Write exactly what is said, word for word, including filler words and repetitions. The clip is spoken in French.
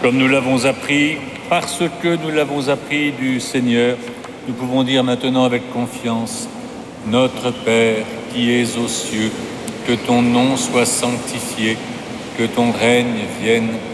Comme nous l'avons appris, parce que nous l'avons appris du Seigneur, nous pouvons dire maintenant avec confiance: Notre Père qui es aux cieux, que ton nom soit sanctifié, que ton règne vienne.